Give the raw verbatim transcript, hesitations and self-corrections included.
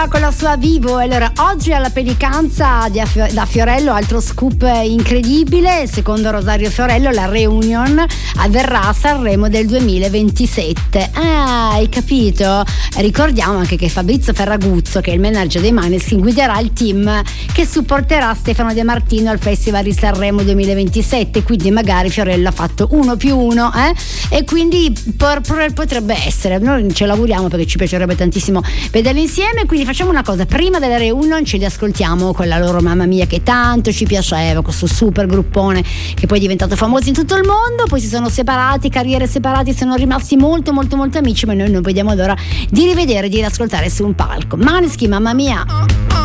con la sua Vivo. Allora, oggi alla Pelicanza da Fiorello, altro scoop incredibile. Secondo Rosario Fiorello la reunion avverrà a Sanremo del duemilaventisette. Ah, hai capito? Ricordiamo anche che Fabrizio Ferraguzzo, che è il manager dei Maneskin, guiderà il team che supporterà Stefano De Martino al Festival di Sanremo duemilaventisette, quindi magari Fiorello ha fatto uno più uno, eh? E quindi per, per, potrebbe essere, noi ce l'auguriamo perché ci piacerebbe tantissimo vederli insieme. Quindi facciamo una cosa, prima della reunion ce li ascoltiamo con la loro Mamma Mia che tanto ci piaceva, questo super gruppone che poi è diventato famoso in tutto il mondo, poi si sono separati, carriere separate, sono rimasti molto molto molto amici, ma noi non vediamo l'ora di rivedere, di riascoltare su un palco. Maneskin, Mamma Mia.